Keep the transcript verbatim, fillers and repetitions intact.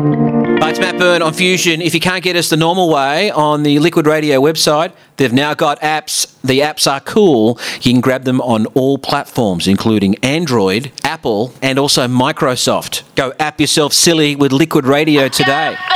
Hi, it's Matt Byrne on Fusion. If you can't get us the normal way on the Liquid Radio website, they've now got apps. The apps are cool. You can grab them on all platforms, including Android, Apple, and also Microsoft. Go app yourself silly with Liquid Radio today.